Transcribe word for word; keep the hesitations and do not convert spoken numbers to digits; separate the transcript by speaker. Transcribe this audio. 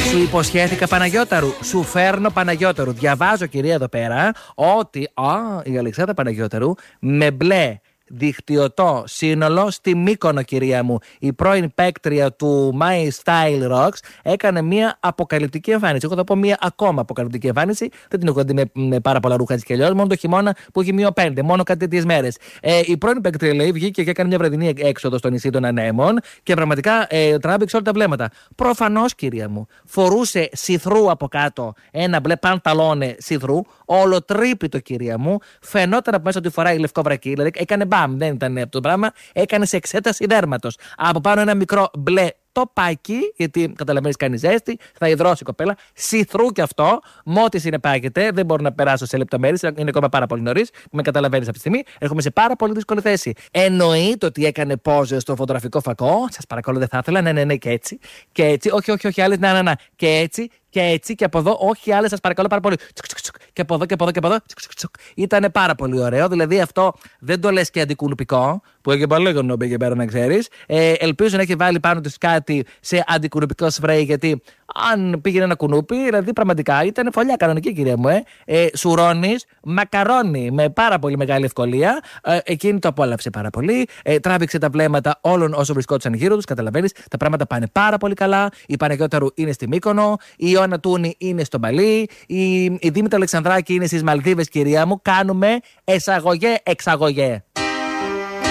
Speaker 1: Σου υποσχέθηκα Παναγιώταρου. Σου φέρνω Παναγιώταρου. Διαβάζω, κυρία, εδώ πέρα ότι α, η Αλεξάνδρα Παναγιώταρου με μπλε δικτυωτό σύνολο στη Μύκονο, κυρία μου. Η πρώην παίκτρια του My Style Rocks έκανε μια αποκαλυπτική εμφάνιση. Εγώ θα πω μια ακόμα αποκαλυπτική εμφάνιση. Δεν την έχω δει με, με πάρα πολλά ρούχα έτσι κι αλλιώς. Μόνο το χειμώνα που έχει μείον πέντε. Μόνο κάτι τέτοιες μέρες. Ε, η πρώην παίκτρια, λέει, βγήκε και έκανε μια βραδινή έξοδο στο νησί των Ανέμων και πραγματικά ε, τράβηξε όλα τα βλέμματα. Προφανώς, κυρία μου, φορούσε σιθρού από κάτω, ένα μπλε πανταλόνε σιθρού, ολοτρίπητο, κυρία μου. Φαινόταν από μέσα ότι φοράει λευκό βρακί, δηλαδή έκανε μπαμ. Δεν ήταν αυτό το πράγμα. Έκανε σε εξέταση δέρματος. Από πάνω ένα μικρό μπλε τοπάκι, γιατί καταλαβαίνεις κάνει ζέστη, θα υδρώσει η κοπέλα. Σιθρού κι αυτό. Μότι συνεπάγεται. Δεν μπορώ να περάσω σε λεπτομέρειες. Είναι ακόμα πάρα πολύ νωρίς. Με καταλαβαίνεις αυτή τη στιγμή. Έρχομαι σε πάρα πολύ δύσκολη θέση. Εννοείται ότι έκανε πόζες στο φωτογραφικό φακό. Σας παρακαλώ, δεν θα ήθελα. Ναι, ναι, ναι, και έτσι. Και έτσι. Όχι, όχι, όχι, άλλες. Να, να, να. Και έτσι. Και έτσι και από εδώ, όχι άλλες, σας παρακαλώ πάρα πολύ. Και από εδώ και από εδώ και από εδώ. Ήταν πάρα πολύ ωραίο. Δηλαδή αυτό δεν το λες και αντικουνουπικό, που έχει παλαιό πήγε πέρα να ξέρεις. Ε, ελπίζω να έχει βάλει πάνω του κάτι σε αντικουνουπικό σπρέι, γιατί αν πήγαινε ένα κουνούπι, δηλαδή πραγματικά ήταν φωλιά κανονική, κυρία μου. Ε. Ε, σουρώνεις μακαρόνι με πάρα πολύ μεγάλη ευκολία. Ε, εκείνη το απόλαυσε πάρα πολύ. Ε, τράβηξε τα βλέμματα όλων όσων βρισκόντουσαν γύρω τους. Καταλαβαίνεις, τα πράγματα πάνε πάρα πολύ καλά. Η Παναγιώταρου είναι στη Μύκονο. Η Ιωάννα Τούνη είναι στο Μπαλί. Η, η Δήμητρα Αλεξανδράκη είναι στις Μαλδίβες, κυρία μου. Κάνουμε εσαγωγέ, εξαγωγέ.